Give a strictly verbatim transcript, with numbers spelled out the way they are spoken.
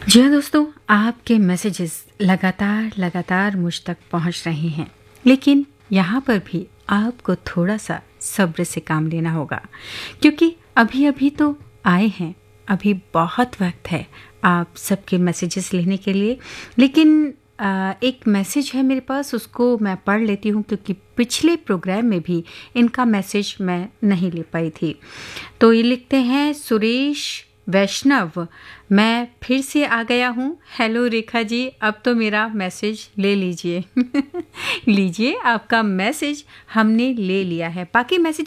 जी हाँ दोस्तों, आपके मैसेजेस लगातार लगातार मुझ तक पहुंच रहे हैं, लेकिन यहाँ पर भी आपको थोड़ा सा सब्र से काम लेना होगा, क्योंकि अभी अभी तो आए हैं, अभी बहुत वक्त है आप सबके मैसेजेस लेने के लिए। लेकिन आ, एक मैसेज है मेरे पास, उसको मैं पढ़ लेती हूँ, क्योंकि पिछले प्रोग्राम में भी इनका मैसेज मैं नहीं ले पाई थी। तो ये लिखते हैं, सुरेश वैष्णव, मैं फिर से आ गया हूँ। हेलो रेखा जी, अब तो मेरा मैसेज ले लीजिए। लीजिए, आपका मैसेज हमने ले लिया है। बाकी मैसेज